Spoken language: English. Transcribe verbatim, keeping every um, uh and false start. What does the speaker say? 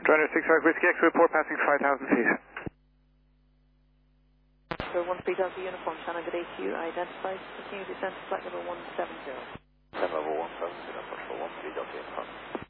Runner six five Whiskey X, report passing five thousand feet. So one three Delta Uniform, Channel good A Q, identified, continue descent to flight level one seven zero. Level one seven zero, for one three Delta Uniform.